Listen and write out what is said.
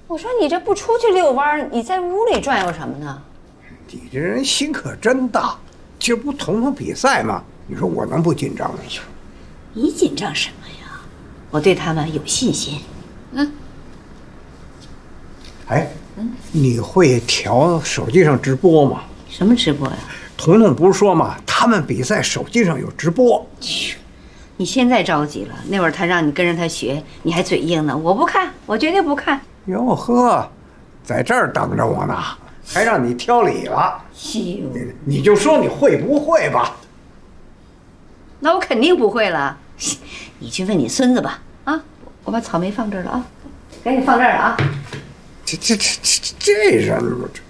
我说你这不出去遛弯，你在屋里转悠什么呢？ 你这人心可真大，这不统统比赛吗？你说我能不紧张吗？ 你紧张什么呀？我对他们有信心。 你会调手机上直播吗？ 什么直播呀？ 彤彤不是说吗？他们比赛手机上有直播。 你现在着急了，那会儿他让你跟着他学，你还嘴硬呢。我不看，我绝对不看。 哟呵，在这儿等着我呢，还让你挑理了。你就说你会不会吧？ 那我肯定不会了。你去问你孙子吧。啊，我把草莓放这儿了啊，赶紧放这儿了啊。 这人这。